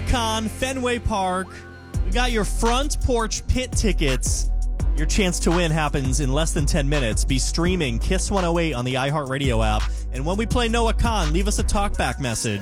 Khan, Fenway Park. We got your front porch pit tickets. Your chance to win happens in less than 10 minutes. Be streaming Kiss 108 on the iHeartRadio app. And when we play Noah Khan, leave us a talkback message.